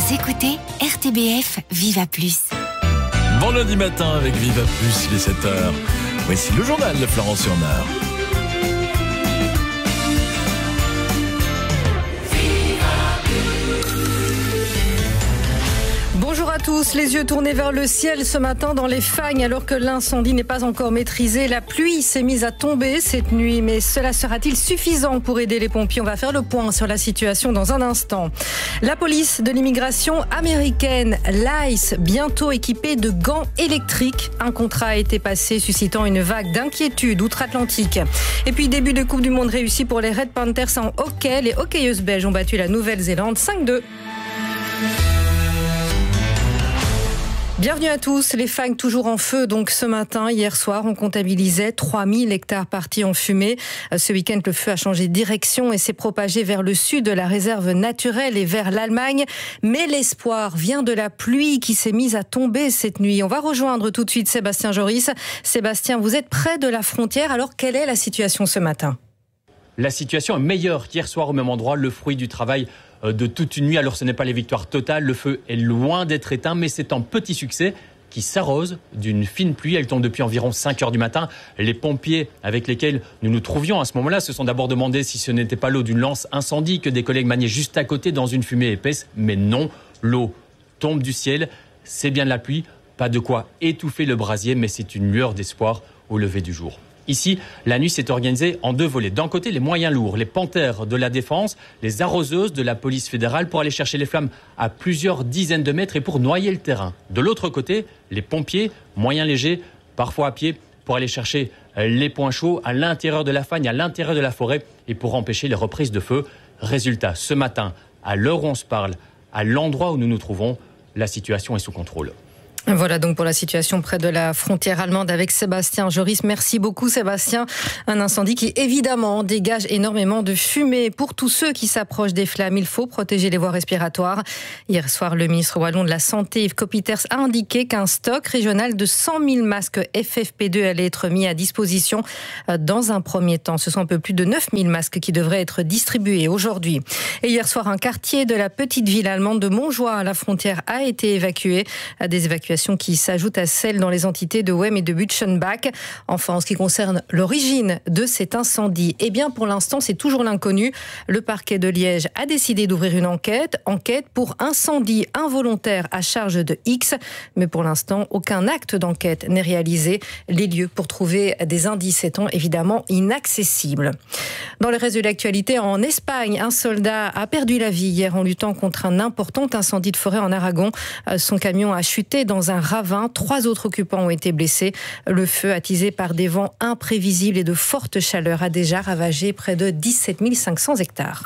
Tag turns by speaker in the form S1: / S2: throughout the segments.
S1: Vous écoutez RTBF Viva Plus.
S2: Bon lundi matin avec Viva Plus, il est 7h. Voici le journal de Florence Urner.
S3: Bonjour à tous, les yeux tournés vers le ciel ce matin dans les Fagnes alors que l'incendie n'est pas encore maîtrisé. La pluie s'est mise à tomber cette nuit, mais cela sera-t-il suffisant pour aider les pompiers? On va faire le point sur la situation dans un instant. La police de l'immigration américaine, l'ICE, bientôt équipée de gants électriques. Un contrat a été passé suscitant une vague d'inquiétude outre-Atlantique. Et puis début de Coupe du Monde réussi pour les Red Panthers en hockey. Les hockeyeuses belges ont battu la Nouvelle-Zélande 5-2. Bienvenue à tous, les Fagnes toujours en feu. Donc ce matin, hier soir, on comptabilisait 3000 hectares partis en fumée. Ce week-end, le feu a changé de direction et s'est propagé vers le sud de la réserve naturelle et vers l'Allemagne. Mais l'espoir vient de la pluie qui s'est mise à tomber cette nuit. On va rejoindre tout de suite Sébastien Joris. Sébastien, vous êtes près de la frontière. Alors, quelle est la situation ce matin ?
S4: La situation est meilleure qu'hier soir au même endroit, le fruit du travail de toute une nuit. Alors ce n'est pas les victoires totales, le feu est loin d'être éteint, mais c'est un petit succès qui s'arrose d'une fine pluie. Elle tombe depuis environ 5 heures du matin. Les pompiers avec lesquels nous nous trouvions à ce moment-là se sont d'abord demandé si ce n'était pas l'eau d'une lance incendie que des collègues maniaient juste à côté dans une fumée épaisse. Mais non, l'eau tombe du ciel, c'est bien de la pluie, pas de quoi étouffer le brasier, mais c'est une lueur d'espoir au lever du jour. Ici, la nuit s'est organisée en deux volets. D'un côté, les moyens lourds, les panthères de la défense, les arroseuses de la police fédérale pour aller chercher les flammes à plusieurs dizaines de mètres et pour noyer le terrain. De l'autre côté, les pompiers, moyens légers, parfois à pied, pour aller chercher les points chauds à l'intérieur de la fagne, à l'intérieur de la forêt et pour empêcher les reprises de feu. Résultat, ce matin, à l'heure où on se parle, à l'endroit où nous nous trouvons, la situation est sous contrôle.
S3: Voilà donc pour la situation près de la frontière allemande avec Sébastien Joris. Merci beaucoup Sébastien. Un incendie qui évidemment dégage énormément de fumée. Pour tous ceux qui s'approchent des flammes, il faut protéger les voies respiratoires. Hier soir, le ministre wallon de la Santé, Yves Coppieters, a indiqué qu'un stock régional de 100 000 masques FFP2 allait être mis à disposition dans un premier temps. Ce sont un peu plus de 9 000 masques qui devraient être distribués aujourd'hui. Et hier soir, un quartier de la petite ville allemande de Montjoie à la frontière a été évacué. Des évacuations qui s'ajoute à celle dans les entités de Wem et de Butchenbach. Enfin, en ce qui concerne l'origine de cet incendie, eh bien, pour l'instant, c'est toujours l'inconnu. Le parquet de Liège a décidé d'ouvrir une enquête pour incendie involontaire à charge de X. Mais pour l'instant, aucun acte d'enquête n'est réalisé. Les lieux pour trouver des indices étant évidemment inaccessibles. Dans le reste de l'actualité, en Espagne, un soldat a perdu la vie hier en luttant contre un important incendie de forêt en Aragon. Son camion a chuté dans un ravin. 3 autres occupants ont été blessés. Le feu, attisé par des vents imprévisibles et de fortes chaleurs, a déjà ravagé près de 17 500 hectares.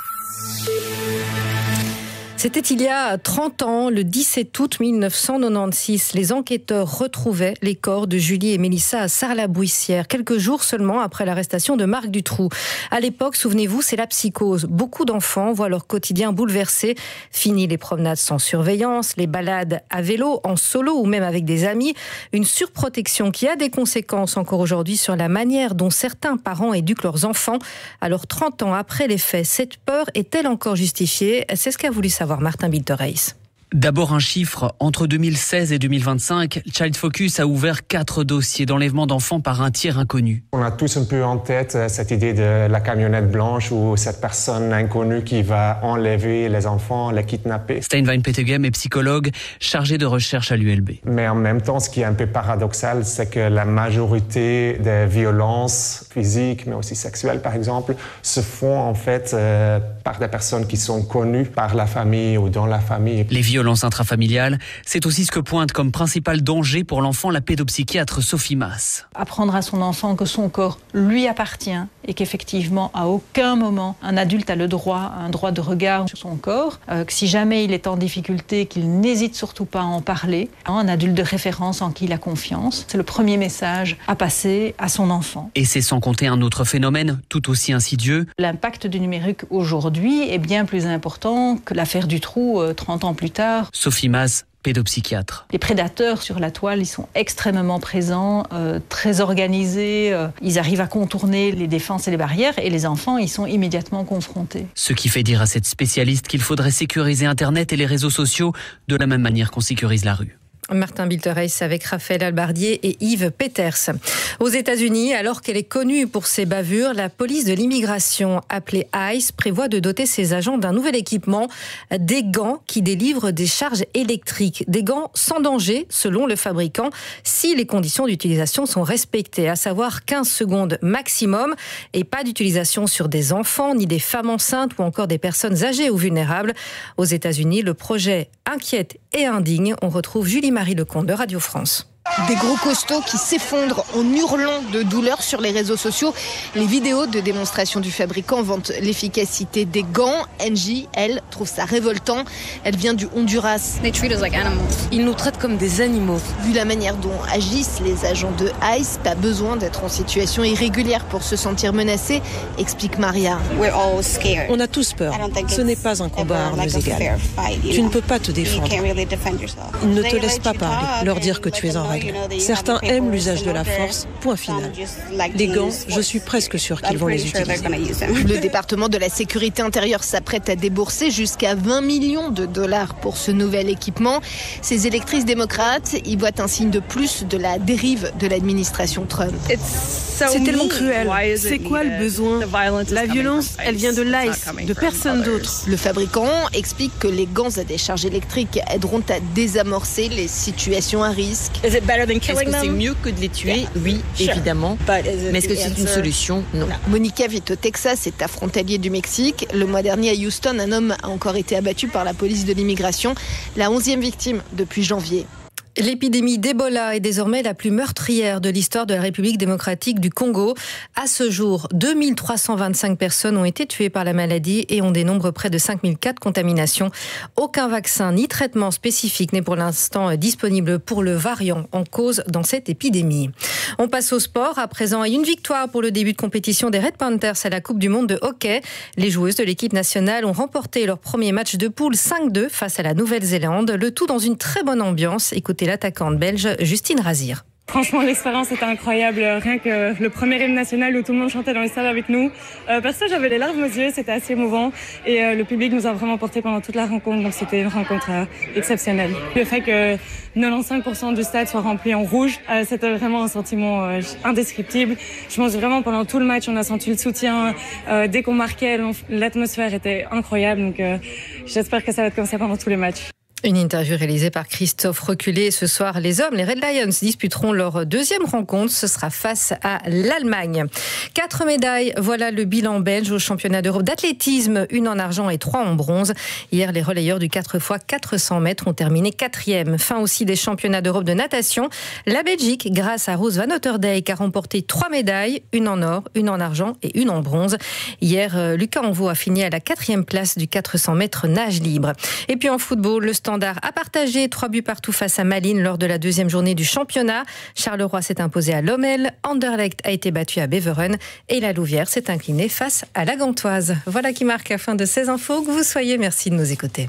S3: C'était il y a 30 ans, le 17 août 1996. Les enquêteurs retrouvaient les corps de Julie et Mélissa à Sarre-la-Bouissière, quelques jours seulement après l'arrestation de Marc Dutroux. À l'époque, souvenez-vous, c'est la psychose. Beaucoup d'enfants voient leur quotidien bouleversé. Fini les promenades sans surveillance, les balades à vélo, en solo ou même avec des amis. Une surprotection qui a des conséquences encore aujourd'hui sur la manière dont certains parents éduquent leurs enfants. Alors 30 ans après les faits, cette peur est-elle encore justifiée? C'est ce qu'a voulu savoir Martin Biltereis.
S5: D'abord un chiffre, entre 2016 et 2025, Child Focus a ouvert 4 dossiers d'enlèvement d'enfants par un tiers inconnu.
S6: On a tous un peu en tête cette idée de la camionnette blanche ou cette personne inconnue qui va enlever les enfants, les kidnapper.
S5: Steinwein Petegem est psychologue chargé de recherche à l'ULB.
S6: Mais en même temps, ce qui est un peu paradoxal, c'est que la majorité des violences physiques, mais aussi sexuelles par exemple, se font en fait par des personnes qui sont connues par la famille ou dans la famille.
S5: Les violences intrafamiliales, c'est aussi ce que pointe comme principal danger pour l'enfant la pédopsychiatre Sophie Maas.
S7: Apprendre à son enfant que son corps lui appartient et qu'effectivement, à aucun moment, un adulte a le droit, un droit de regard sur son corps, que si jamais il est en difficulté, qu'il n'hésite surtout pas à en parler. Un adulte de référence en qui il a confiance, c'est le premier message à passer à son enfant.
S5: Et c'est sans compter un autre phénomène tout aussi insidieux.
S7: L'impact du numérique aujourd'hui est bien plus important que l'affaire Dutroux 30 ans plus tard.
S5: Sophie Maas pédopsychiatre.
S7: Les prédateurs sur la toile, ils sont extrêmement présents, très organisés. Ils arrivent à contourner les défenses et les barrières et les enfants, ils sont immédiatement confrontés.
S5: Ce qui fait dire à cette spécialiste qu'il faudrait sécuriser Internet et les réseaux sociaux de la même manière qu'on sécurise la rue.
S3: Martin Biltereis avec Raphaël Albardier et Yves Peters. Aux États-Unis, alors qu'elle est connue pour ses bavures, la police de l'immigration, appelée ICE, prévoit de doter ses agents d'un nouvel équipement, des gants qui délivrent des charges électriques. Des gants sans danger, selon le fabricant, si les conditions d'utilisation sont respectées, à savoir 15 secondes maximum, et pas d'utilisation sur des enfants, ni des femmes enceintes ou encore des personnes âgées ou vulnérables. Aux États-Unis, le projet inquiète et indigne. On retrouve Julie-Marie Lecomte de Radio France.
S8: Des gros costauds qui s'effondrent en hurlant de douleur sur les réseaux sociaux. Les vidéos de démonstration du fabricant vantent l'efficacité des gants. Angie, elle, trouve ça révoltant. Elle vient du Honduras.
S9: Ils nous traitent comme des animaux.
S8: Vu la manière dont agissent les agents de ICE, pas besoin d'être en situation irrégulière pour se sentir menacé, explique Maria.
S9: On a tous peur. Ce n'est pas un combat à armes égales. Tu ne peux pas te défendre. Ils ne te laissent pas parler, leur dire que tu es en règle. Certains aiment l'usage de la force, point final. Les gants, je suis presque sûre qu'ils vont les utiliser.
S8: Le département de la sécurité intérieure s'apprête à débourser jusqu'à 20 millions de dollars pour ce nouvel équipement. Ces électrices démocrates y voient un signe de plus de la dérive de l'administration Trump.
S9: C'est tellement cruel. C'est quoi le besoin? La violence, elle vient de l'ICE, de personne d'autre.
S8: Le fabricant explique que les gants à décharge électrique aideront à désamorcer les situations à risque.
S9: Est-ce que c'est mieux que de les tuer? Oui, évidemment. Mais est-ce que c'est une solution? Non.
S8: Monica vit au Texas, est frontalier du Mexique. Le mois dernier à Houston, un homme a encore été abattu par la police de l'immigration, la 11e victime depuis janvier.
S3: L'épidémie d'Ebola est désormais la plus meurtrière de l'histoire de la République démocratique du Congo. À ce jour, 2325 personnes ont été tuées par la maladie et on dénombre près de 5004 contaminations. Aucun vaccin ni traitement spécifique n'est pour l'instant disponible pour le variant en cause dans cette épidémie. On passe au sport à présent et une victoire pour le début de compétition des Red Panthers à la Coupe du Monde de hockey. Les joueuses de l'équipe nationale ont remporté leur premier match de poule 5-2 face à la Nouvelle-Zélande. Le tout dans une très bonne ambiance. Écoutez l'attaquante belge Justine Razir.
S10: Franchement, l'expérience était incroyable. Rien que le premier hymne national où tout le monde chantait dans les stades avec nous. Perso, j'avais les larmes aux yeux, c'était assez émouvant. Et le public nous a vraiment porté pendant toute la rencontre. Donc c'était une rencontre exceptionnelle. Le fait que 95% du stade soit rempli en rouge, c'était vraiment un sentiment indescriptible. Je pense vraiment pendant tout le match, on a senti le soutien. Dès qu'on marquait, l'atmosphère était incroyable. Donc j'espère que ça va être comme ça pendant tous les matchs.
S3: Une interview réalisée par Christophe Reculé. Ce soir, les hommes, les Red Lions, disputeront leur deuxième rencontre. Ce sera face à l'Allemagne. 4 médailles, voilà le bilan belge au championnat d'Europe d'athlétisme. 1 en argent et 3 en bronze. Hier, les relayeurs du 4x400 mètres ont terminé 4e. Fin aussi des championnats d'Europe de natation. La Belgique, grâce à Rose Van Otterdijk, a remporté 3 médailles. 1 en or, 1 en argent et 1 en bronze. Hier, Lucas Envaux a fini à la 4e place du 400 mètres nage libre. Et puis en football, le Standard a partagé 3 buts partout face à Malines lors de la 2e journée du championnat. Charleroi s'est imposé à Lommel, Anderlecht a été battu à Beveren et la Louvière s'est inclinée face à la Gantoise. Voilà qui marque la fin de ces infos. Que vous soyez, merci de nous écouter.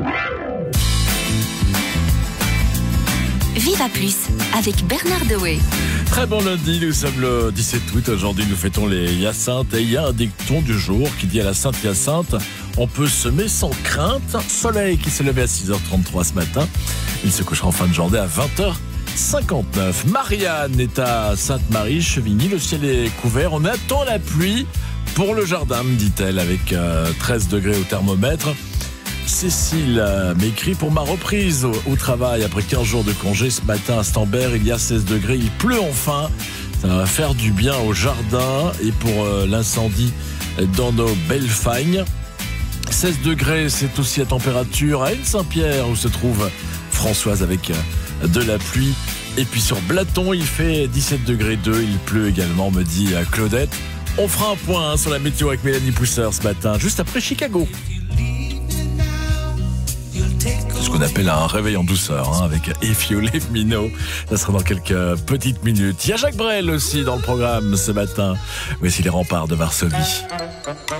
S1: Viva Plus avec Bernard Dewey.
S2: Très bon lundi, nous sommes le 17 août. Aujourd'hui, nous fêtons les Hyacinthes et il y a un dicton du jour qui dit à la Sainte Hyacinthe: on peut semer sans crainte. Soleil qui s'est levé à 6h33 ce matin. Il se couchera en fin de journée à 20h59. Marianne est à Sainte-Marie, Chevigny. Le ciel est couvert. On attend la pluie pour le jardin, me dit-elle, avec 13 degrés au thermomètre. Cécile m'écrit: pour ma reprise au travail après 15 jours de congé, ce matin à Stambert, il y a 16 degrés, il pleut enfin. Ça va faire du bien au jardin. Et pour l'incendie dans nos belles fagnes, 16 degrés, c'est aussi la température à Aisne-Saint-Pierre où se trouve Françoise avec de la pluie. Et puis sur Blaton, il fait 17 degrés 2, il pleut également, me dit Claudette. On fera un point sur la météo avec Mélanie Pousseur ce matin, juste après Chicago. C'est ce qu'on appelle un réveil en douceur, avec If You Leave Me Now. Ça sera dans quelques petites minutes. Il y a Jacques Brel aussi dans le programme ce matin. Voici les remparts de Varsovie.